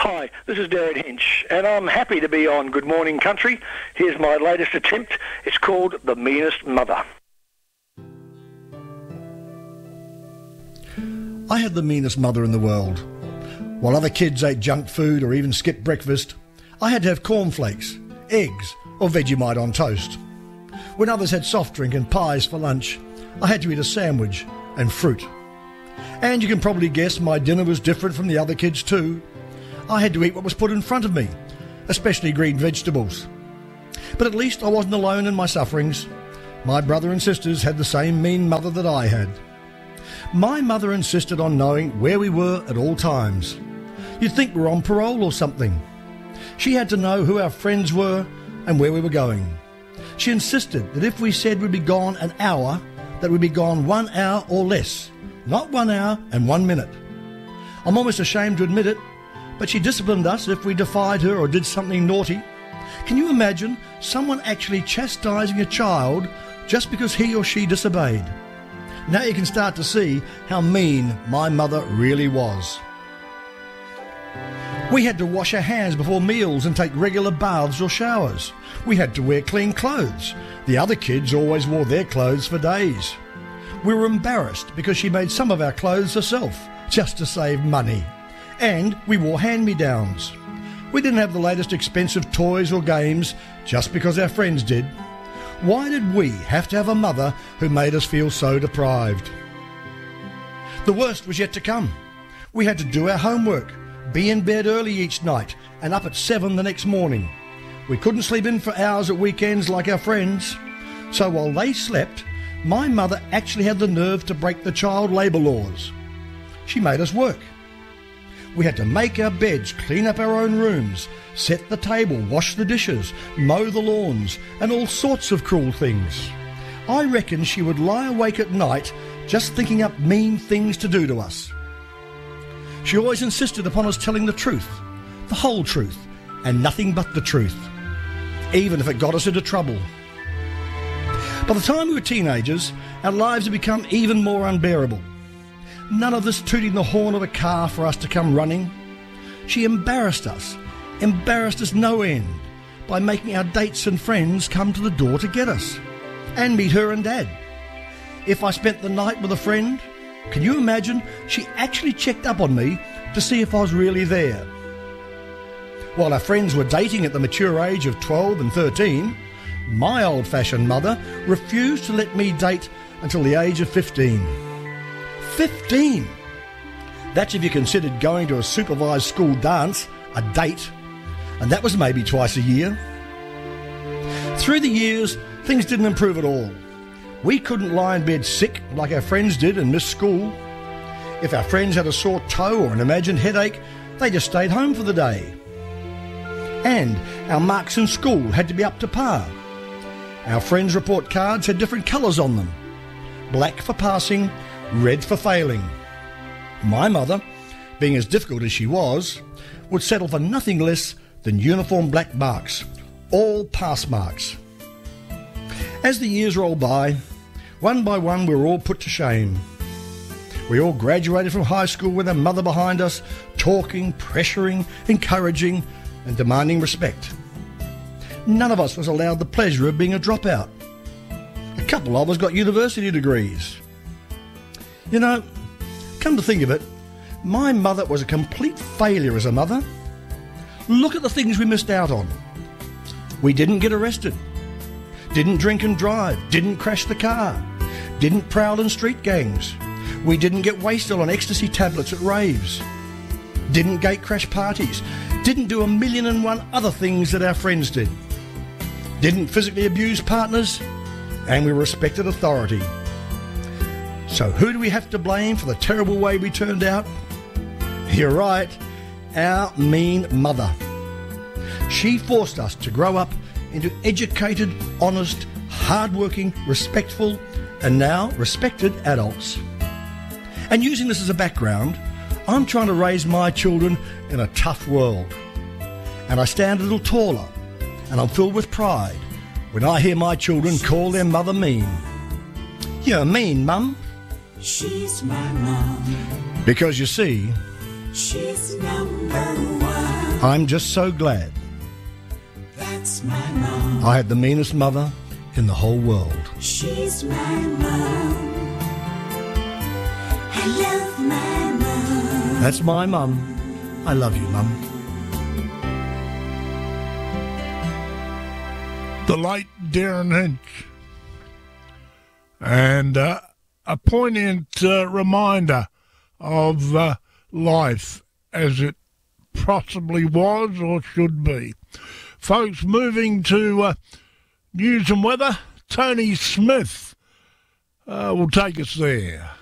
Hi, this is Darren Hinch, and I'm happy to be on Good Morning Country. Here's my latest attempt. It's called The Meanest Mother. I had the meanest mother in the world. While other kids ate junk food or even skipped breakfast, I had to have cornflakes, eggs or Vegemite on toast. When others had soft drink and pies for lunch, I had to eat a sandwich and fruit. And you can probably guess my dinner was different from the other kids too. I had to eat what was put in front of me, especially green vegetables. But at least I wasn't alone in my sufferings. My brother and sisters had the same mean mother that I had. My mother insisted on knowing where we were at all times. You'd think we were on parole or something. She had to know who our friends were and where we were going. She insisted that if we said we'd be gone an hour, that we'd be gone 1 hour or less, not 1 hour and 1 minute. I'm almost ashamed to admit it, but she disciplined us if we defied her or did something naughty. Can you imagine someone actually chastising a child just because he or she disobeyed? Now you can start to see how mean my mother really was. We had to wash our hands before meals and take regular baths or showers. We had to wear clean clothes. The other kids always wore their clothes for days. We were embarrassed because she made some of our clothes herself, just to save money. And we wore hand-me-downs. We didn't have the latest expensive toys or games just because our friends did. Why did we have to have a mother who made us feel so deprived? The worst was yet to come. We had to do our homework, be in bed early each night and up at 7 the next morning. We couldn't sleep in for hours at weekends like our friends. So while they slept, my mother actually had the nerve to break the child labour laws. She made us work. We had to make our beds, clean up our own rooms, set the table, wash the dishes, mow the lawns, and all sorts of cruel things. I reckon she would lie awake at night just thinking up mean things to do to us. She always insisted upon us telling the truth, the whole truth, and nothing but the truth, even if it got us into trouble. By the time we were teenagers, our lives had become even more unbearable. None of this tooting the horn of a car for us to come running. She embarrassed us no end, by making our dates and friends come to the door to get us, and meet her and Dad. If I spent the night with a friend, can you imagine, she actually checked up on me to see if I was really there. While our friends were dating at the mature age of 12 and 13, my old-fashioned mother refused to let me date until the age of 15. 15! That's if you considered going to a supervised school dance a date, and that was maybe twice a year. Through the years, things didn't improve at all. We couldn't lie in bed sick like our friends did and miss school. If our friends had a sore toe or an imagined headache, they just stayed home for the day. And our marks in school had to be up to par. Our friends' report cards had different colours on them. Black for passing, red for failing. My mother, being as difficult as she was, would settle for nothing less than uniform black marks, all pass marks. As the years rolled by, one by one we were all put to shame. We all graduated from high school with our mother behind us, talking, pressuring, encouraging and demanding respect. None of us was allowed the pleasure of being a dropout. A couple of us got university degrees. You know, come to think of it, my mother was a complete failure as a mother. Look at the things we missed out on. We didn't get arrested, didn't drink and drive, didn't crash the car, didn't prowl in street gangs. We didn't get wasted on ecstasy tablets at raves, didn't gate crash parties, didn't do 1,000,001 other things that our friends did, didn't physically abuse partners, and we respected authority. So who do we have to blame for the terrible way we turned out? You're right, our mean mother. She forced us to grow up into educated, honest, hard-working, respectful, and now respected adults. And using this as a background, I'm trying to raise my children in a tough world. And I stand a little taller, and I'm filled with pride when I hear my children call their mother mean. You're mean, Mum. She's my mom. Because you see, she's number one. I'm just so glad That's my mom. I had the meanest mother in the whole world. She's my mom. I love my mom. That's my mum. I love you, Mum. The late Darren Hinch. And a poignant reminder of life as it possibly was or should be. Folks, moving to news and weather, Tony Smith will take us there.